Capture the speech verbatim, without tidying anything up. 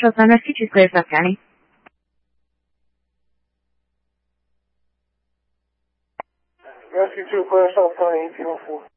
Southern Rescue, choose clear South County. Rescue two, clear South County, eighteen oh four.